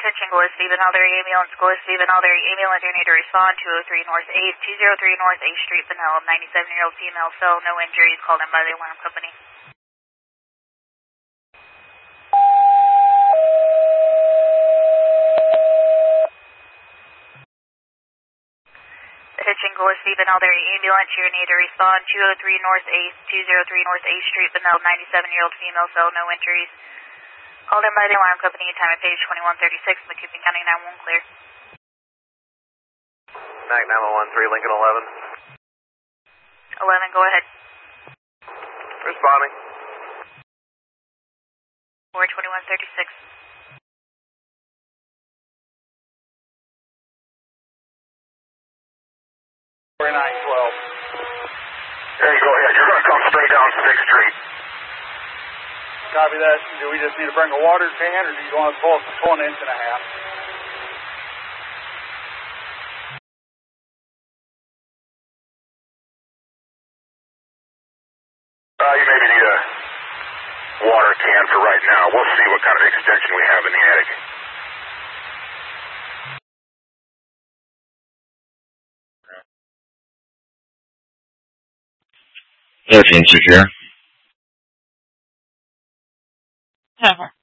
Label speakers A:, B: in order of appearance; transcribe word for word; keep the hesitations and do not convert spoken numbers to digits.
A: Attention, Glen Stephen Alder ambulance, Glen Stephen Alder ambulance, you need to respond. two oh three North eighth, two oh three North eighth Street, Benhel, ninety-seven-year-old female, cell, no injuries, called in by the alarm company. Attention, Glen Stephen Alder ambulance, you need to respond. two oh three North eighth, two oh three North eighth Street, Benhel, ninety-seven-year-old female, cell, no injuries. Called in by the alarm company, time at page twenty-one thirty-six, McCubbin County nine one one clear.
B: N A C nine one one three, Lincoln eleven.
A: eleven, go ahead.
B: Responding.
A: four twenty-one thirty-six.
B: four nine twelve. There you go ahead. You're going to come straight down sixth Street.
C: Copy that. Do we just need to bring a water can, or do you want to pull, pull an inch and a half?
B: Uh, you maybe need a water can for right now. We'll see what kind of extension we have in the attic.
D: Airfield secure.
A: Never.